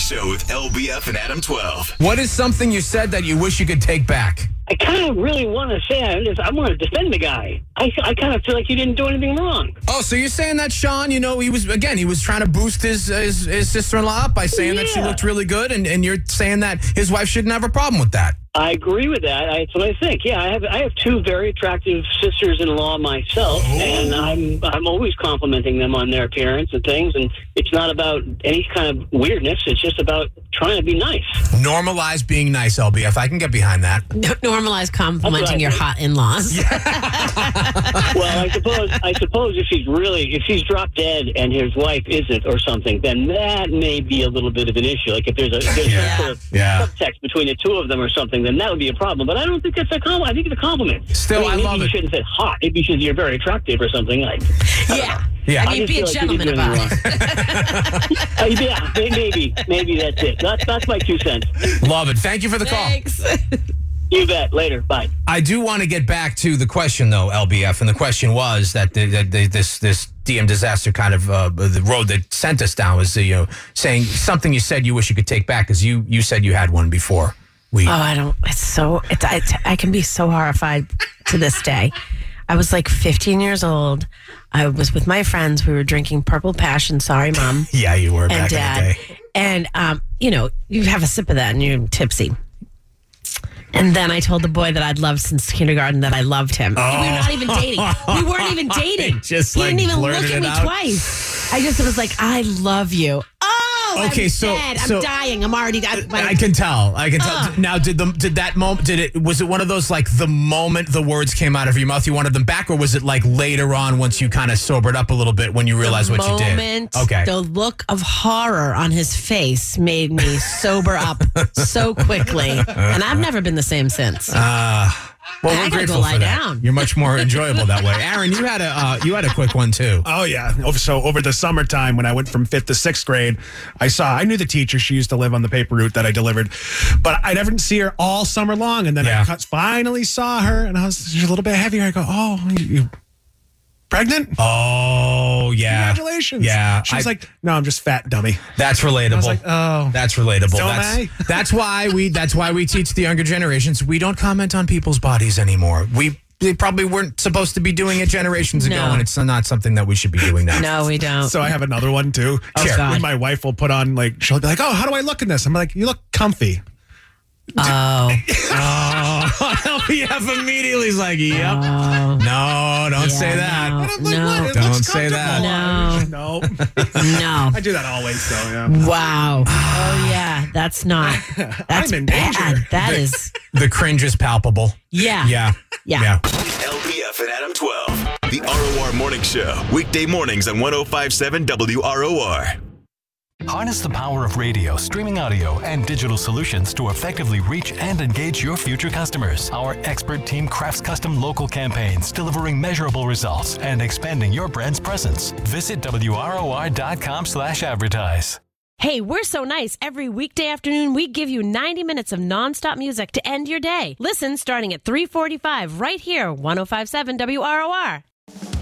Show with LBF and Adam 12. What is something you said that you wish you could take back? I kind of really want to say I want to defend the guy. I kind of feel like he didn't do anything wrong. Oh, so you're saying that Sean, he was trying to boost his sister-in-law up by saying that she looked really good, and you're saying that his wife shouldn't have a problem with that. I agree with that. That's what I think. Yeah, I have two very attractive sisters-in-law myself, and I'm always complimenting them on their appearance and things. And it's not about any kind of weirdness. It's just about trying to be nice. Normalize being nice, LBF. I can get behind that. Normalize complimenting your hot in-laws. Well, I suppose if she's dropped dead and his wife isn't or something, then that may be a little bit of an issue. Like if there's some sort of subtext between the two of them or something, then that would be a problem. But I don't think that's a compliment. I think it's a compliment. Still, I love maybe it. You shouldn't say hot. Maybe you should say you're very attractive or something. Yeah. Yeah. I mean, be a gentleman about it. Yeah, maybe that's it. That's my 2 cents. Love it. Thank you for the call. Thanks. You bet. Later. Bye. I do want to get back to the question, though, LBF, and the question was that this DM disaster kind of the road that sent us down was saying something you said you wish you could take back because you said you had one before. I can be so horrified to this day. I was like 15 years old. I was with my friends. We were drinking Purple Passion. Sorry, Mom. Yeah, you were back Dad. in the day. And, you have a sip of that and you're tipsy. And then I told the boy that I'd loved since kindergarten that I loved him. Oh. We were not even dating. We weren't even dating. He didn't even look at me twice. I just was like, I love you. Oh, okay, I'm dead. I'm dying. I'm already dying. I can tell. Now, was it one of those like the moment the words came out of your mouth, you wanted them back, or was it like later on once you kind of sobered up a little bit when you realized what you did? Okay. The look of horror on his face made me sober up so quickly, and I've never been the same since. Well, we're grateful for that. Down. You're much more enjoyable that way. Aaron, you had a quick one too. Oh yeah. So over the summertime when I went from 5th to 6th grade, I knew the teacher. She used to live on the paper route that I delivered, but I never see her all summer long. And then I finally saw her, and she's a little bit heavier. I go, oh, you pregnant? Oh yeah. Congratulations. Yeah. She's like, no, I'm just fat, dummy. That's relatable. I was like, oh, that's relatable. So am I? That's why we teach the younger generations. We don't comment on people's bodies anymore. They probably weren't supposed to be doing it generations ago, and it's not something that we should be doing now. No, we don't. So I have another one too. Sure. When my wife will put on she'll be like, oh, how do I look in this? I'm like, you look comfy. LBF immediately is like, yep. No, don't say that. And I'm like, No. what? It Don't looks say that. No. No. I do that always, so yeah. Wow. Oh, yeah. That's I'm in bad. danger. That is. The cringe is palpable. Yeah. Yeah. LBF and Adam 12. The ROR Morning Show. Weekday mornings on 105.7 WROR. Harness the power of radio, streaming audio, and digital solutions to effectively reach and engage your future customers. Our expert team crafts custom local campaigns, delivering measurable results and expanding your brand's presence. Visit WROR.com/advertise. Hey, we're so nice. Every weekday afternoon, we give you 90 minutes of nonstop music to end your day. Listen starting at 3:45 right here, 105.7 WROR.